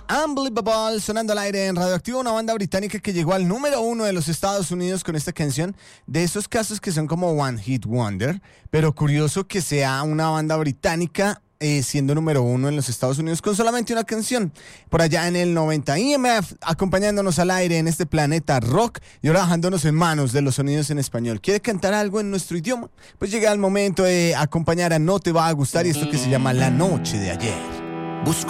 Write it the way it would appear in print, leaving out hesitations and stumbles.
Unbelievable, sonando al aire en Radioactivo, una banda británica que llegó al número 1 de los Estados Unidos con esta canción, de esos casos que son como One Hit Wonder, pero curioso que sea una banda británica siendo número 1 en los Estados Unidos con solamente una canción. Por allá en el 90, IMF acompañándonos al aire en este planeta rock y ahora dejándonos en manos de los sonidos en español. ¿Quiere cantar algo en nuestro idioma? Pues llega el momento de acompañar a No Te Va a Gustar y esto que se llama La Noche de Ayer. Busco